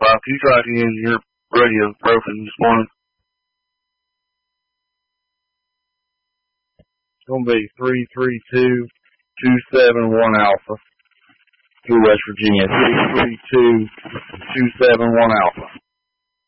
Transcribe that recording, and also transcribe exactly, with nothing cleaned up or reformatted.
five. You tried in your radio broken this morning. It's going to be three three two, two seven one Alpha through West Virginia. three three two, two seven one Alpha.